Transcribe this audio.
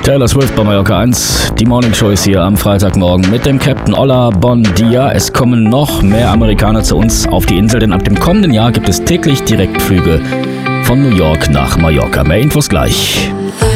Taylor Swift bei Mallorca 1. Die Morning Show ist hier am Freitagmorgen mit dem Captain Olla Bon Dia. Es kommen noch mehr Amerikaner zu uns auf die Insel, denn ab dem kommenden Jahr gibt es täglich Direktflüge von New York nach Mallorca. Mehr Infos gleich.